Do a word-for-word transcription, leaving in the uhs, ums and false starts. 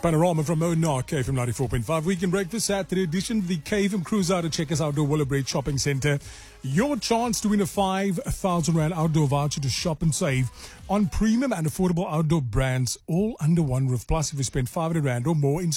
Panorama from Monar, K F M ninety-four point five. Weekend Breakfast, Saturday edition of the K F M Cruise Out at Checkers Outdoor Willowbrae Shopping Centre. Your chance to win a five thousand rand outdoor voucher to shop and save on premium and affordable outdoor brands, all under one roof. Plus, if you spend five hundred rand or more in